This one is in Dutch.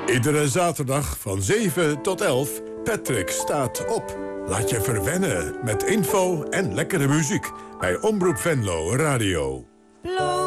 Iedere zaterdag van 7 tot 11. Patrick staat op. Laat je verwennen met info en lekkere muziek bij Omroep Venlo Radio.